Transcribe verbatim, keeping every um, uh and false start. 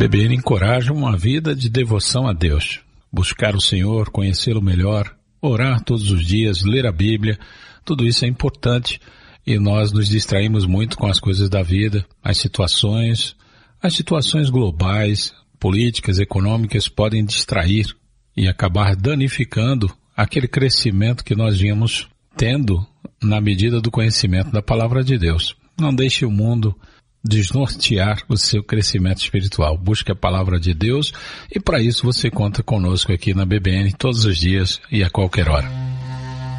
B B N encoraja uma vida de devoção a Deus. Buscar o Senhor, conhecê-lo melhor, orar todos os dias, ler a Bíblia, tudo isso é importante e nós nos distraímos muito com as coisas da vida, as situações, as situações globais, políticas, econômicas podem distrair e acabar danificando aquele crescimento que nós vínhamos tendo na medida do conhecimento da Palavra de Deus. Não deixe o mundo desnortear o seu crescimento espiritual. Busque a Palavra de Deus e para isso você conta conosco aqui na B B N todos os dias e a qualquer hora.